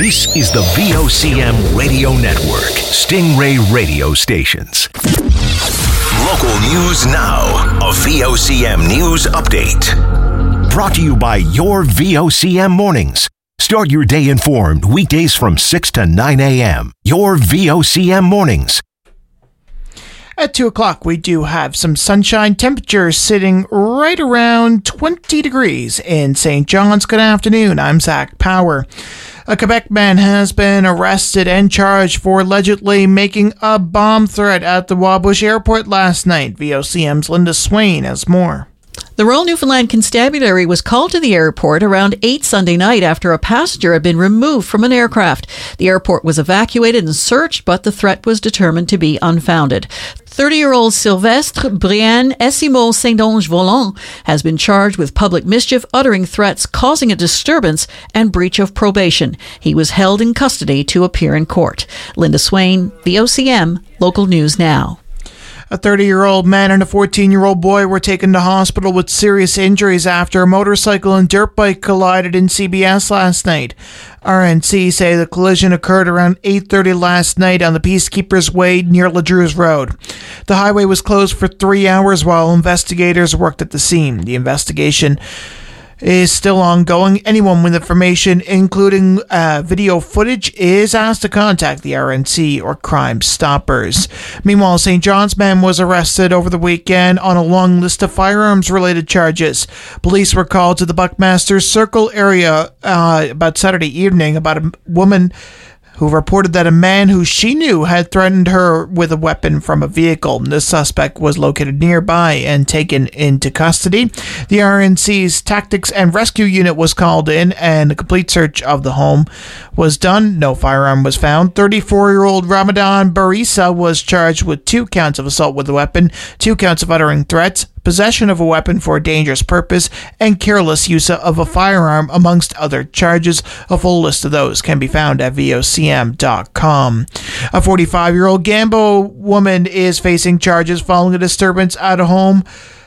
This is the VOCM Radio Network, Stingray Radio Stations. Local news now, a VOCM news update. Brought to you by your VOCM mornings. Start your day informed weekdays from 6 to 9 a.m. Your VOCM mornings. At 2 o'clock, we do have some sunshine. Temperatures sitting right around 20 degrees in St. John's. Good afternoon. I'm Zach Power. A Quebec man has been arrested and charged for allegedly making a bomb threat at the Wabush Airport last night. VOCM's Linda Swain has more. The Royal Newfoundland Constabulary was called to the airport around 8 Sunday night after a passenger had been removed from an aircraft. The airport was evacuated and searched, but the threat was determined to be unfounded. 30-year-old Sylvestre Brian Esimo Saint-Onge-Volant has been charged with public mischief, uttering threats, causing a disturbance, and breach of probation. He was held in custody to appear in court. Linda Swain, VOCM, Local News Now. A 30-year-old man and a 14-year-old boy were taken to hospital with serious injuries after a motorcycle and dirt bike collided in CBS last night. RNC say the collision occurred around 8:30 last night on the Peacekeepers Way near Ledrews Road. The highway was closed for 3 hours while investigators worked at the scene. The investigation is still ongoing. Anyone with information, including video footage, is asked to contact the RNC or Crime Stoppers. Meanwhile, St. John's man was arrested over the weekend on a long list of firearms-related charges. Police were called to the Buckmaster's Circle area about Saturday evening about a woman who reported that a man who she knew had threatened her with a weapon from a vehicle. The suspect was located nearby and taken into custody. The RNC's Tactics and Rescue Unit was called in, and a complete search of the home was done. No firearm was found. 34-year-old Ramadan Barisa was charged with 2 counts of assault with a weapon, 2 counts of uttering threats, possession of a weapon for a dangerous purpose, and careless use of a firearm, amongst other charges. A full list of those can be found at VOCM.com. A 45-year-old Gambo woman is facing charges following a disturbance at a home.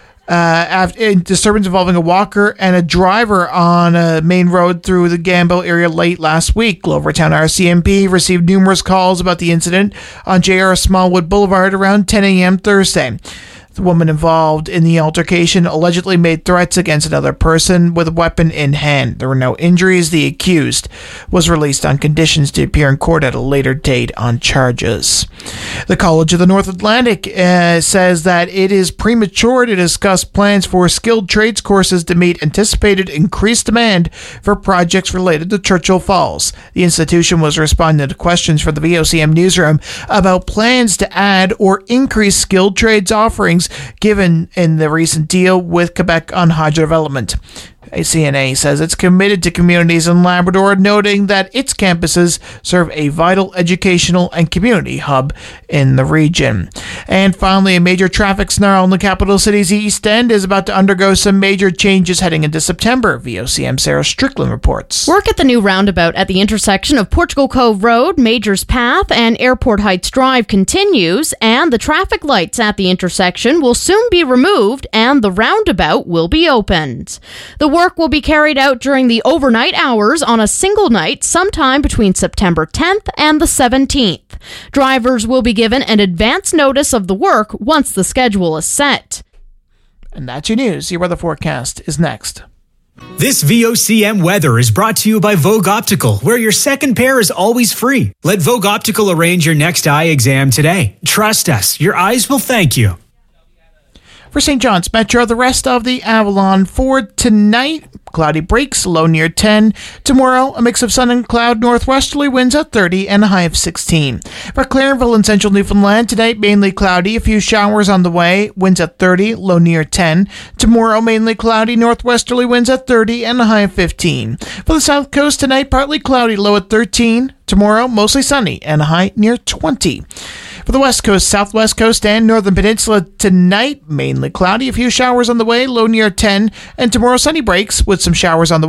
A disturbance involving a walker and a driver on a main road through the Gambo area late last week. Glovertown RCMP received numerous calls about the incident on JR Smallwood Boulevard around 10 a.m. Thursday. The woman involved in the altercation allegedly made threats against another person with a weapon in hand. There were no injuries. The accused was released on conditions to appear in court at a later date on charges. The College of the North Atlantic says that it is premature to discuss plans for skilled trades courses to meet anticipated increased demand for projects related to Churchill Falls. The institution was responding to questions from the VOCM newsroom about plans to add or increase skilled trades offerings given in the recent deal with Quebec on hydro development. CNA says it's committed to communities in Labrador, noting that its campuses serve a vital educational and community hub in the region. And finally, a major traffic snarl in the capital city's East End is about to undergo some major changes heading into September. VOCM Sarah Strickland reports. Work at the new roundabout at the intersection of Portugal Cove Road, Majors Path, and Airport Heights Drive continues, and the traffic lights at the intersection will soon be removed and the roundabout will be opened. The work will be carried out during the overnight hours on a single night sometime between September 10th and the 17th. Drivers will be given an advance notice of the work once the schedule is set. And that's your news. Your weather forecast is next. This VOCM weather is brought to you by Vogue Optical, where your second pair is always free. Let Vogue Optical arrange your next eye exam today. Trust us, your eyes will thank you. For St. John's Metro, the rest of the Avalon. For tonight, cloudy breaks, low near 10. Tomorrow, a mix of sun and cloud, northwesterly winds at 30 and a high of 16. For Clarenville and central Newfoundland, tonight mainly cloudy, a few showers on the way, winds at 30, low near 10. Tomorrow, mainly cloudy, northwesterly winds at 30 and a high of 15. For the south coast, tonight partly cloudy, low at 13. Tomorrow, mostly sunny and a high near 20. For the west coast, southwest coast, and northern peninsula, tonight mainly cloudy, a few showers on the way, low near 10, and tomorrow sunny breaks with some showers on the way.